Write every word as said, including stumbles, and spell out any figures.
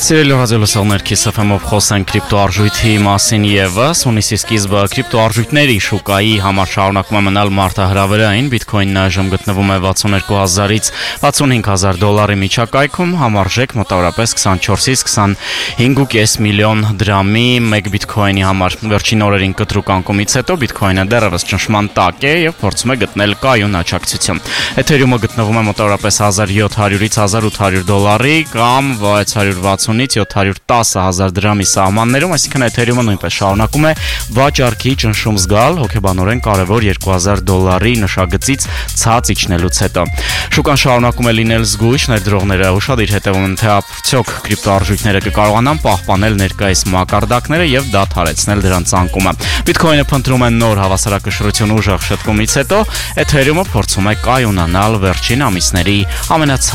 Սիրելի ռադիոլսողներ, Kiss F M-ով խոսենք կրիպտոարժույթի մասին եւս, հունիսի սկիզբը կրիպտոարժույթների շուկայի համար շարունակում է մնալ մարտահրավերային, բիտքոինն այժմ գտնվում է վաթսունհերկու հազարից վաթսունհինգ հազար դոլարի միջակայքում, համարժեք մոտավորապես քսանչորսից քսանհինգ կես միլիոն դրամի մեկ բիտքոինի համար։ Վերջին օրերին կտրուկ անկումից հետո բիտքոինը դեռևս ճնշման տակ է եւ փորձում է գտնել կայուն աջակցություն։ Էթերիումը գտնվում է մոտավորապես հազար յոթ հարյուրից հազար ութ հարյուր դոլարի կամ վեց հարյուր վաթսունից յոթ հարյուր տասը հազար դրամի սահմաններում, այսինքն Էթերիումը նույնպես շարունակում է վաճառքի ճնշում զգալ, հոգեբանորեն կարևոր երկու հազար դոլարի նշագծից ցած իջնելուց հետո։ Շուկան շարունակում է լինել զգույշ, ներդրողները ուշադիր հետևում են, թե արդյոք կրիպտոարժույթները կկարողանան պահպանել ներկայիս մակարդակները եւ դադարեցնել դրանց անկումը։ Բիտքոինը փնտրում է նոր հավասարակշռություն ուժեղ շտկումից հետո, Էթերիումը փորձում է կայունանալ վերջին ամիսների ամենաց